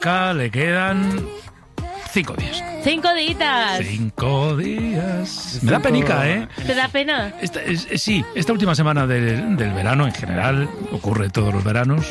charca le quedan 5 días. 5 días. 5 días. Me da penica, ¿eh? ¿Te da pena? Sí, esta última semana del verano en general, ocurre todos los veranos,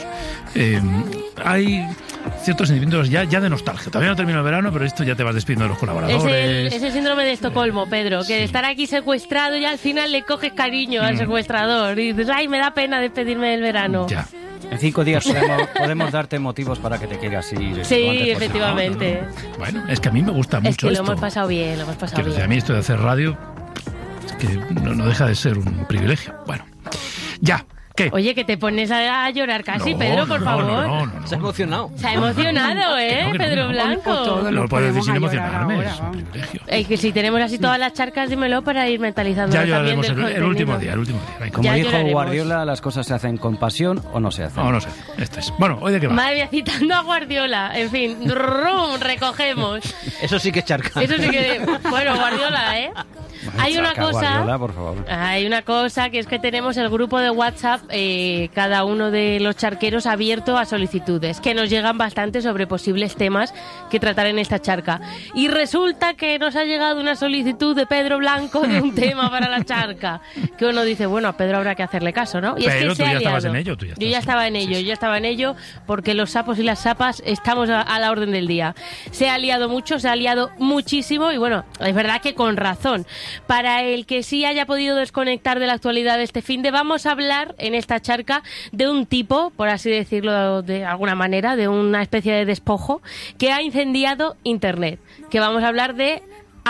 hay ciertos sentimientos ya de nostalgia. Todavía no termina el verano, pero esto ya te vas despidiendo de los colaboradores. Es el síndrome de Estocolmo, Pedro, que sí. de estar aquí secuestrado y al final le coges cariño al secuestrador y dices, ay, me da pena despedirme del verano. Ya. En 5 días podemos darte motivos para que te quieras ir. Sí, efectivamente. No. Bueno, es que a mí me gusta mucho esto. Es que esto. lo hemos pasado bien, lo hemos pasado Quiero decir, bien. a mí esto de hacer radio es que no deja de ser un privilegio. Bueno, ya. ¿Qué? Oye, que te pones a llorar casi, No, Pedro, por favor. No. Se ha emocionado. Se ha emocionado, Que no. Pedro Blanco. No puedes decir sin emocionarme, ahora, es un privilegio. Es que si tenemos así todas las charcas, dímelo para ir mentalizando Ya también lloraremos del el contenido. último día. Venga. Como Ya dijo lloraremos. Guardiola, las cosas se hacen con pasión o no se hacen. No sé. Esto es. Bueno, ¿hoy de qué va? Madre mía, citando a Guardiola. En fin, recogemos. Eso sí que es charca. Eso sí que... Bueno, Guardiola, ¿eh? Hay una Saca cosa... Guardiola, por favor. Hay una cosa, que es que tenemos el grupo de WhatsApp, cada uno de los charqueros abierto a solicitudes, que nos llegan bastante sobre posibles temas que tratar en esta charca. Y resulta que nos ha llegado una solicitud de Pedro Blanco de un tema para la charca, que uno dice, bueno, a Pedro habrá que hacerle caso, ¿no? Y Pero es que tú se ha ya estabas liado. en ello, Yo ya estaba en ello, yo estaba en ello, porque los sapos y las sapas estamos a la orden del día. Se ha liado mucho, se ha liado muchísimo, y bueno, es verdad que con razón. Para el que sí haya podido desconectar de la actualidad de este finde, vamos a hablar en esta charca de un tipo, por así decirlo de alguna manera, de una especie de despojo que ha incendiado Internet. Que vamos a hablar de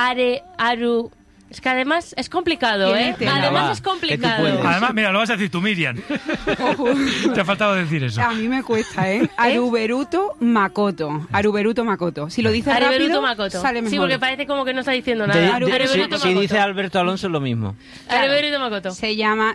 Aru... Es que además es complicado, ¿eh? Además es complicado. Además, mira, lo vas a decir tú, Miriam. Te ha faltado decir eso. A mí me cuesta, ¿eh? Aruberuto Makoto. Aruberuto Makoto. Si lo dices Aruberuto rápido, Makoto. sale mejor. Sí, porque parece como que no está diciendo nada. Si dice Alberto Alonso es lo mismo. Aruberuto Makoto. Se llama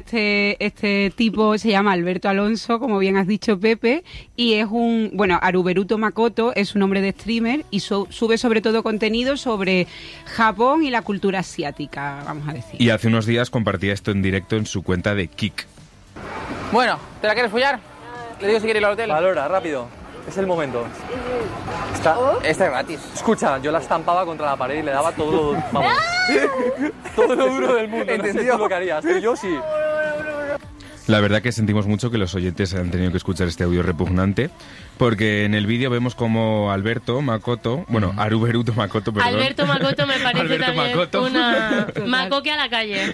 este tipo, se llama Alberto Alonso, como bien has dicho, Pepe, y es Aruberuto Makoto es un hombre de streamer y sube sobre todo contenido sobre Japón y la cultura asiática, vamos a decir. Y hace unos días compartía esto en directo en su cuenta de Kik. Bueno, ¿te la quieres follar? Le digo si quiere ir al hotel. Valora, rápido. Es el momento. Está es gratis. Escucha, yo la estampaba contra la pared y le daba todo lo... Vamos. Todo lo duro del mundo. ¿Entendido? No sé tú lo que harías, pero yo sí. La verdad que sentimos mucho que los oyentes han tenido que escuchar este audio repugnante, porque en el vídeo vemos como Alberto Makoto, Aruberuto Makoto, perdón. Alberto Makoto me parece Alberto también Makoto. una macoque a la calle.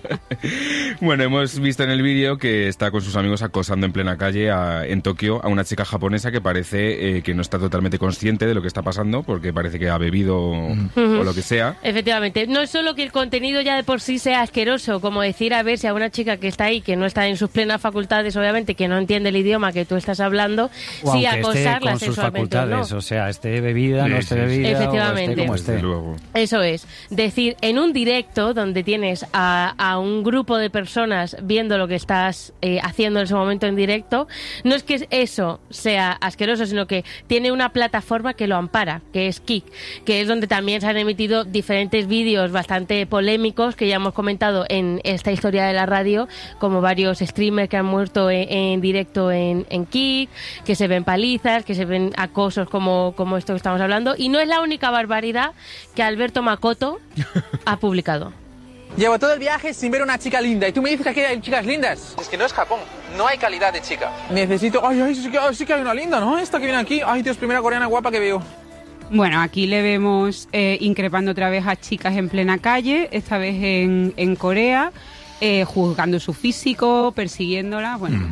Bueno, hemos visto en el vídeo que está con sus amigos acosando en plena calle en Tokio a una chica japonesa que parece que no está totalmente consciente de lo que está pasando, porque parece que ha bebido o lo que sea. Efectivamente, no es solo que el contenido ya de por sí sea asqueroso, como decir, a ver, si a una chica que está ahí, que no está en sus plenas facultades, obviamente, que no entiende el idioma que tú estás hablando, o sí esté acosarla con sus sexualmente o no. facultades, o sea, esté bebida, Sí, no esté sí, bebida, Efectivamente. o esté como Desde esté. luego. Eso es, decir, en un directo donde tienes a un grupo de personas viendo lo que estás haciendo en ese momento en directo, no es que eso sea asqueroso, sino que tiene una plataforma que lo ampara, que es Kik, que es donde también se han emitido diferentes vídeos bastante polémicos que ya hemos comentado en esta historia de la radio, como varios streamers que han muerto en directo en Kik, que se ven palizas, que se ven acosos como esto que estamos hablando, y no es la única barbaridad que Alberto Makoto ha publicado. Llevo todo el viaje sin ver una chica linda y tú me dices que aquí hay chicas lindas. Es que no es Japón, no hay calidad de chica. Necesito... Ay, sí que hay una linda, ¿no? Esta que viene aquí. Ay, Dios, primera coreana guapa que veo. Bueno, aquí le vemos increpando otra vez a chicas en plena calle, esta vez en Corea, juzgando su físico, persiguiéndola. Bueno,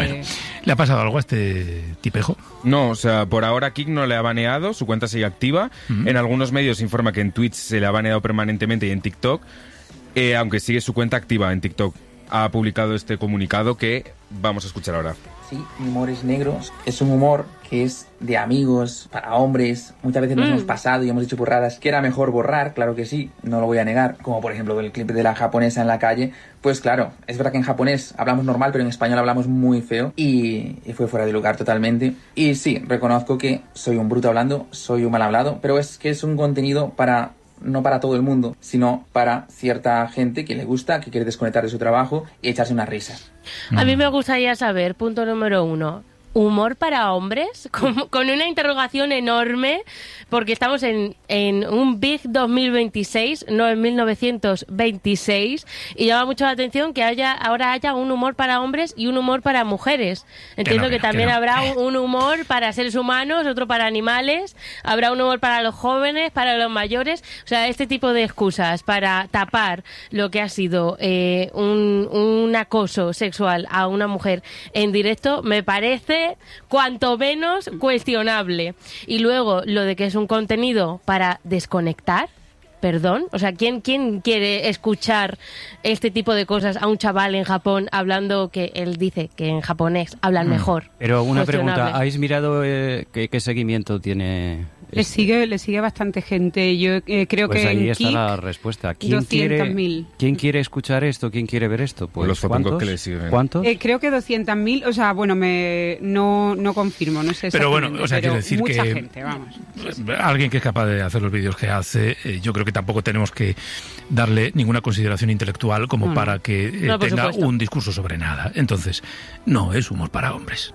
¿le ha pasado algo a este tipejo? No, o sea, por ahora Kik no le ha baneado, su cuenta sigue activa. En algunos medios se informa que en Twitch se le ha baneado permanentemente y en TikTok, aunque sigue su cuenta activa en TikTok. Ha publicado este comunicado que vamos a escuchar ahora. Sí, mi humor es negro, es un humor que es de amigos, para hombres. Muchas veces nos hemos pasado y hemos dicho burradas que era mejor borrar, claro que sí, no lo voy a negar. Como por ejemplo el clip de la japonesa en la calle, pues claro, es verdad que en japonés hablamos normal, pero en español hablamos muy feo y fue fuera de lugar totalmente. Y sí, reconozco que soy un bruto hablando, soy un mal hablado, pero es que es un contenido no para todo el mundo, sino para cierta gente que le gusta, que quiere desconectar de su trabajo y echarse unas risas. A mí me gustaría saber, punto número 1, ¿humor para hombres? Con una interrogación enorme, porque estamos en un Big 2026, no en 1926, y llama mucho la atención que ahora haya un humor para hombres y un humor para mujeres. Entiendo que también habrá un humor para seres humanos, otro para animales, habrá un humor para los jóvenes, para los mayores, o sea, este tipo de excusas para tapar lo que ha sido un acoso sexual a una mujer en directo me parece cuanto menos cuestionable. Y luego lo de que es un contenido para desconectar, perdón, o sea, ¿quién quiere escuchar este tipo de cosas a un chaval en Japón hablando que él dice que en japonés hablan mejor? Pero una pregunta, ¿habéis mirado qué seguimiento tiene? Le sigue bastante gente. Yo creo pues que ahí en está Kik, la respuesta. ¿Quién quiere escuchar esto? ¿Quién quiere ver esto? Pues los ¿cuántos? que le siguen. ¿Cuántos? Creo que 200.000, o sea, bueno, no confirmo, no sé. Pero bueno, o sea, quiero decir mucha que gente, vamos. Alguien que es capaz de hacer los vídeos que hace, yo creo que tampoco tenemos que darle ninguna consideración intelectual como para que tenga un discurso sobre nada. Entonces, no es humor para hombres.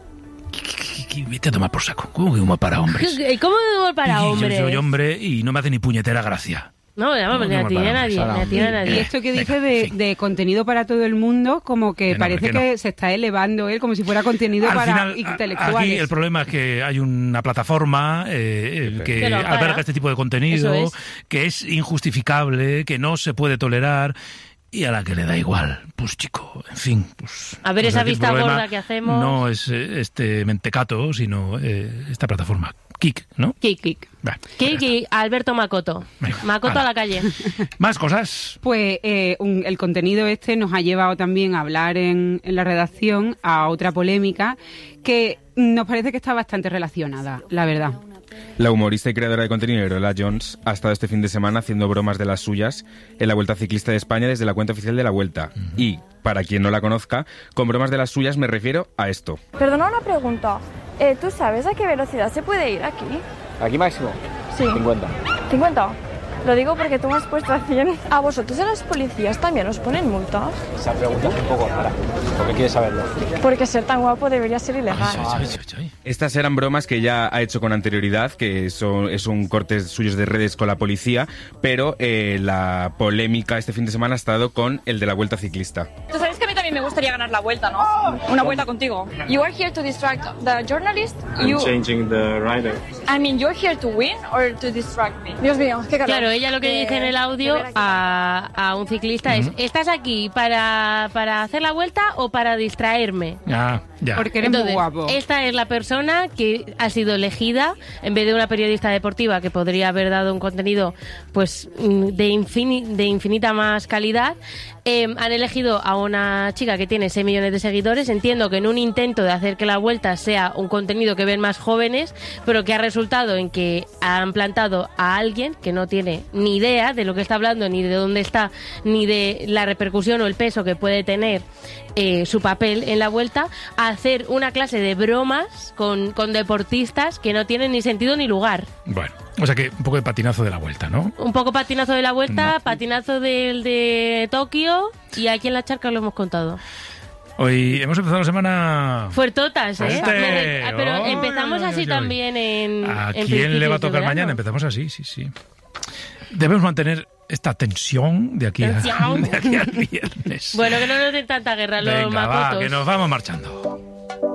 Vete a tomar por saco. ¿Cómo que humor para hombres? ¿Cómo que humor para hombres? Yo soy hombre y no me hace ni puñetera gracia. No, ni a ti ni a nadie. Y esto que dice de contenido para todo el mundo, como que parece que se está elevando él como si fuera contenido para intelectuales. Aquí el problema es que hay una plataforma que alberga este tipo de contenido, que es injustificable, que no se puede tolerar. Y a la que le da igual, pues chico, en fin. Pues, a ver esa vista gorda que hacemos. No es este mentecato, sino esta plataforma. Kik, ¿no? Kik. Kik y Alberto Makoto. Makoto a la calle. ¿Más cosas? Pues el contenido este nos ha llevado también a hablar en la redacción a otra polémica que nos parece que está bastante relacionada, la verdad. La humorista y creadora de contenido Lola Jones ha estado este fin de semana haciendo bromas de las suyas en la Vuelta Ciclista de España desde la cuenta oficial de la Vuelta. Y, para quien no la conozca, con bromas de las suyas me refiero a esto. Perdona una pregunta. ¿Tú sabes a qué velocidad se puede ir aquí? ¿Aquí máximo? Sí. 50. ¿50? Lo digo porque tú me has puesto a 100. ¿A vosotros en las policías también os ponen multas? Esa pregunta es un poco rara. ¿Por qué quieres saberlo? Porque ser tan guapo debería ser ilegal. Estas eran bromas que ya ha hecho con anterioridad, que son cortes suyos de redes con la policía, pero la polémica este fin de semana ha estado con el de la Vuelta Ciclista. Tú sabes que a mí también me gustaría ganar la Vuelta, ¿no? Una vuelta contigo. You are here to distract the journalist. I'm changing the rider. I mean, you're here to win or to distract me. Dios mío, qué calor. Claro, ella lo que dice en el audio a un ciclista es: ¿estás aquí para hacer la vuelta o para distraerme? Ya. Porque eres muy guapo. Esta es la persona que ha sido elegida en vez de una periodista deportiva que podría haber dado un contenido pues de infinita más calidad. Han elegido a una chica que tiene 6 millones de seguidores. Entiendo que en un intento de hacer que la vuelta sea un contenido que ven más jóvenes, pero que ha resultado en que han plantado a alguien que no tiene ni idea de lo que está hablando, ni de dónde está, ni de la repercusión o el peso que puede tener su papel en la vuelta, a hacer una clase de bromas con deportistas que no tienen ni sentido ni lugar. Bueno, o sea que un poco de patinazo de la vuelta, ¿no? Un poco patinazo de la vuelta, patinazo del de Tokio, y aquí en la charca lo hemos contado. Hoy hemos empezado la semana... Fuertotas, ¿eh? Pero empezamos así también en... ¿A quién le va a tocar mañana? Empezamos así, sí. Debemos mantener esta tensión de aquí al viernes. Bueno, que no nos den tanta guerra los Makotos. Que nos vamos marchando.